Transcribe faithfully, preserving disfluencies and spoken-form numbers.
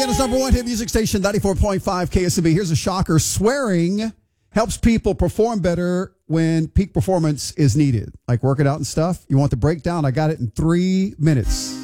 Canada's number one hit music station, ninety-four point five K S M B. Here's a shocker. Swearing helps people perform better when peak performance is needed, like working out and stuff. You want the breakdown? I got it in three minutes.